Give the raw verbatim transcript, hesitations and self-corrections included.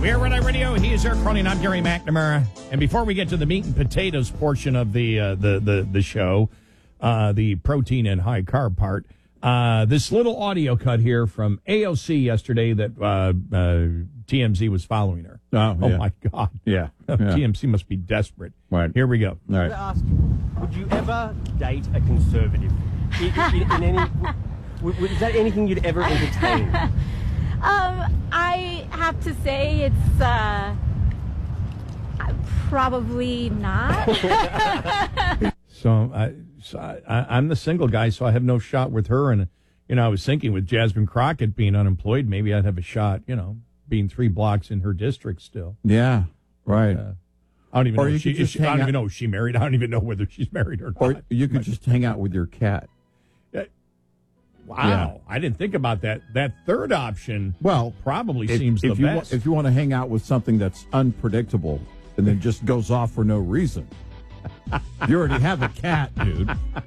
We're Red Eye Radio. He is Eric Cronin. I'm Gary McNamara. And before we get to the meat and potatoes portion of the uh, the, the the show, uh, the protein and high carb part, uh, this little audio cut here from A O C yesterday that uh, uh, T M Z was following her. Oh, oh yeah. my God. Yeah. yeah. T M Z must be desperate. Right. Here we go. All right. To ask, would you ever date a conservative? In, in, in any, w- w- is that anything you'd ever entertain? Um, I have to say it's uh, probably not. So, I, so I, I'm the single guy, so I have no shot with her. And, you know, I was thinking with Jasmine Crockett being unemployed, maybe I'd have a shot, you know, being three blocks in her district still. Yeah. Right. Uh, I don't even Or know. you If she, could is just she, I hang don't out- even know if she married. I don't even know whether she's married or not. Or you could just hang out with your cat. Wow, Yeah. I didn't think about that. That third option, Well, probably if, seems if the you best. wa- if you want to hang out with something that's unpredictable and then just goes off for no reason, you already have a cat, dude.